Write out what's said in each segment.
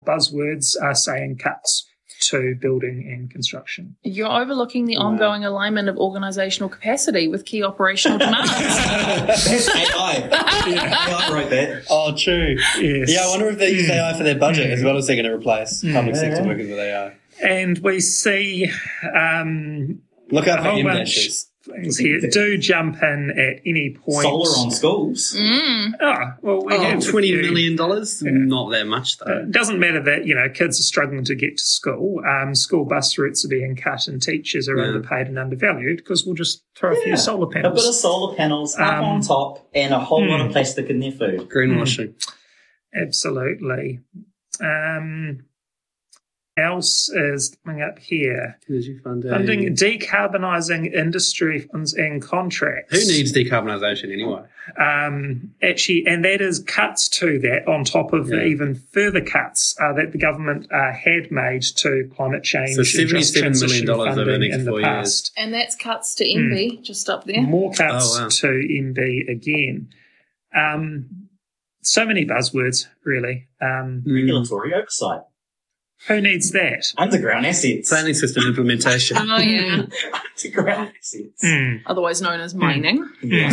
buzzwords are saying cuts to building and construction. You're overlooking the ongoing alignment of organisational capacity with key operational demands. That's AI. AI wrote that. Oh, true. Yes. Yeah, I wonder if they use AI for their budget as well as they're going to replace public sector workers with AI. And we see Look out a for whole M-dashes. things here. Do jump in at any point. Solar on schools. Oh, well, we have $20 million? Not that much, though. It doesn't matter that, kids are struggling to get to school. School bus routes are being cut and teachers are underpaid and undervalued because we'll just throw a few solar A panels. bit of solar panels up on top and a whole lot of plastic in their food. Greenwashing. Absolutely. Else is coming up here. Energy funding. Funding decarbonising industry funds and contracts. Who needs decarbonisation anyway? Actually, and that is cuts to that on top of the even further cuts that the government had made to climate change. So $77 million over the next 4 years. And that's cuts to MB, just up there. More cuts to MB again. So many buzzwords, really. Regulatory oversight. Who needs that? Underground assets. Planning system implementation. Oh, yeah. Underground assets. Otherwise known as mining.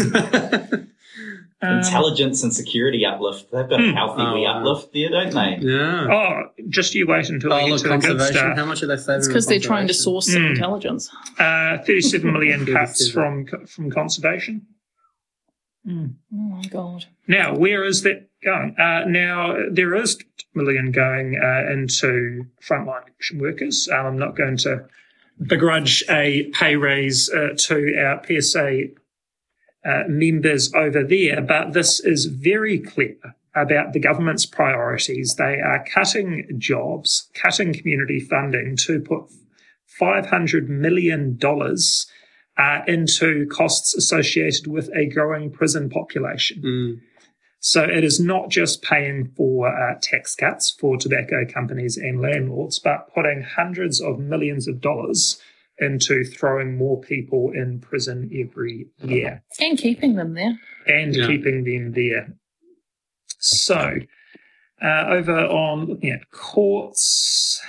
Intelligence and security uplift. They've got a healthy uplift there, don't they? Yeah. Oh, just you wait until we get to the good stuff. How much are they saving? It's because they're trying to source some intelligence. 37 million cuts from conservation. Oh, my God. Now, where is that going? Now, there is $1 million going into frontline action workers. I'm not going to begrudge a pay raise to our PSA members over there, but this is very clear about the government's priorities. They are cutting jobs, cutting community funding to put $500 million into costs associated with a growing prison population. So it is not just paying for tax cuts for tobacco companies and landlords, but putting hundreds of millions of dollars into throwing more people in prison every year. And keeping them there. And keeping them there. So over on looking at courts,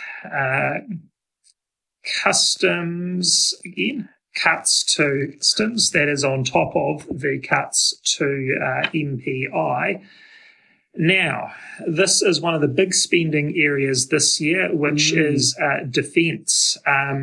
customs, again, cuts to customs, that is on top of the cuts to MPI. Now, this is one of the big spending areas this year, which is defence.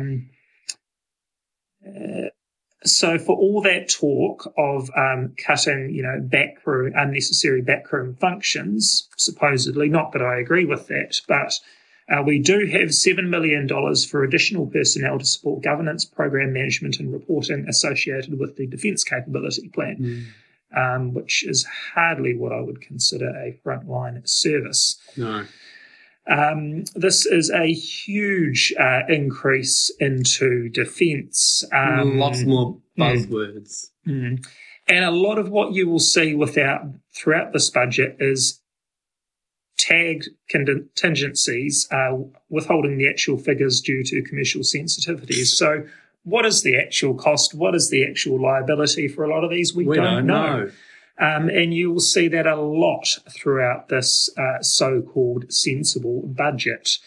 So for all that talk of cutting, unnecessary backroom functions, supposedly, not that I agree with that, but we do have $7 million for additional personnel to support governance, program management and reporting associated with the Defence Capability Plan, which is hardly what I would consider a frontline service. No. This is a huge increase into defence. Lots more buzzwords. And a lot of what you will see throughout this budget is tagged contingencies, withholding the actual figures due to commercial sensitivities. So what is the actual cost? What is the actual liability for a lot of these? We don't know. And you will see that a lot throughout this so-called sensible budget.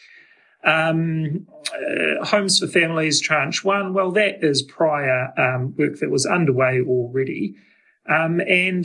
Homes for Families Tranche 1, well, that is prior work that was underway already. And,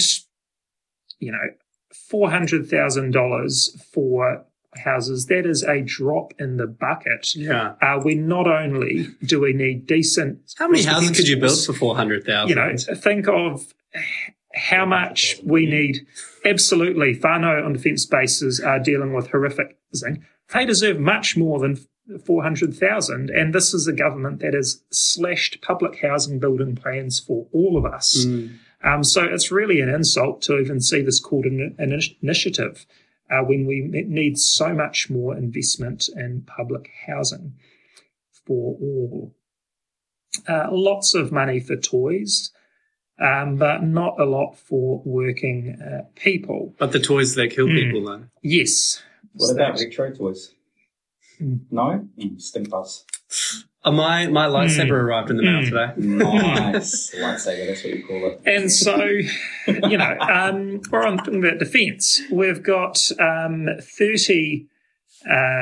$400,000 for houses, that is a drop in the bucket. Yeah. We not only do we need decent... How many houses could you build for $400,000? Think of how much we need. Absolutely, whānau on defence bases are dealing with horrific housing. They deserve much more than 400,000, and this is a government that has slashed public housing building plans for all of us. So it's really an insult to even see this called an initiative when we need so much more investment in public housing for all. Lots of money for toys, but not a lot for working people. But the toys that kill people, though. Yes. What about retro toys? No? Stink buzz. My lightsaber arrived in the mail today. Nice. Lightsaber, that's what you call it. And so, we're on talking about defence. We've got 30